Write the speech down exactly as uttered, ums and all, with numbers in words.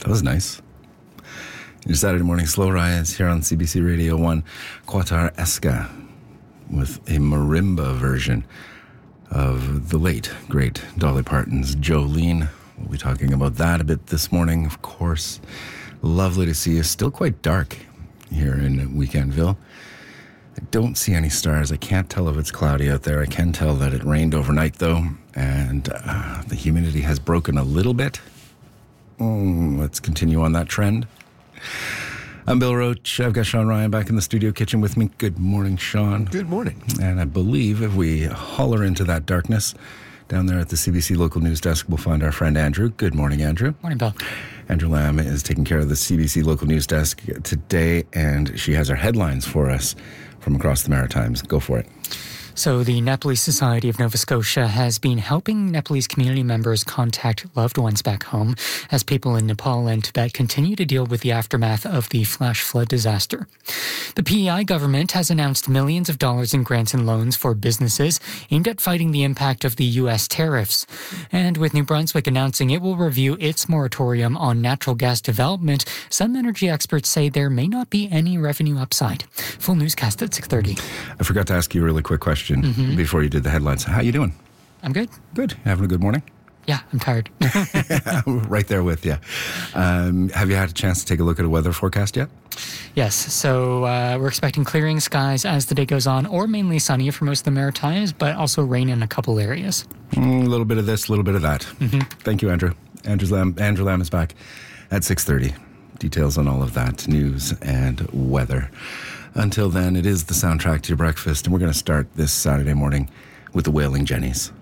That was nice. Your Saturday morning slow rise here on C B C Radio one. Quatar Esca with a marimba version of the late, great Dolly Parton's Jolene. We'll be talking about that a bit this morning, of course. Lovely to see you. Still quite dark here in Weekendville. I don't see any stars. I can't tell if it's cloudy out there. I can tell that it rained overnight, though, and uh, the humidity has broken a little bit. Mm, let's continue on that trend. I'm Bill Roach. I've got Sean Ryan back in the studio kitchen with me. Good morning, Sean. Good morning. And I believe if we holler into that darkness, down there at the C B C local news desk, we'll find our friend Andrew. Good morning, Andrew. Morning, Bill. Andrew Lamb is taking care of the C B C local news desk today, and she has our headlines for us from across the Maritimes. Go for it. So the Nepalese Society of Nova Scotia has been helping Nepalese community members contact loved ones back home as people in Nepal and Tibet continue to deal with the aftermath of the flash flood disaster. The P E I government has announced millions of dollars in grants and loans for businesses aimed at fighting the impact of the U S tariffs. And with New Brunswick announcing it will review its moratorium on natural gas development, some energy experts say there may not be any revenue upside. Full newscast at six thirty. I forgot to ask you a really quick question. Mm-hmm. Before you did the headlines. How you doing? I'm good. Good. Having a good morning? Yeah, I'm tired. Right there with you. Um, have you had a chance to take a look at a weather forecast yet? Yes. So uh, we're expecting clearing skies as the day goes on, or mainly sunny for most of the Maritimes, but also rain in a couple areas. Mm, a little bit of this, a little bit of that. Mm-hmm. Thank you, Andrew. Andrew Lamb, Andrew Lamb is back at six thirty. Details on all of that, news and weather. Until then, it is the soundtrack to your breakfast, and we're going to start this Saturday morning with the Wailing Jennies.